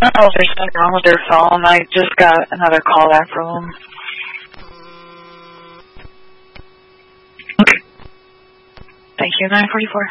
don't know if there's something wrong with their phone. I just got another call back from them. Okay. Thank you, 944.